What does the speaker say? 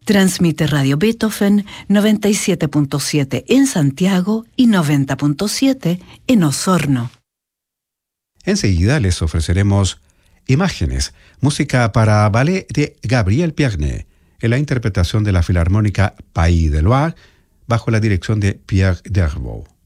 Transmite Radio Beethoven 97.7 en Santiago y 90.7 en Osorno. Enseguida les ofreceremos Imágenes, música para ballet de Gabriel Pierné, en la interpretación de la Filarmónica Pays de Loire, bajo la dirección de Pierre Dervaux.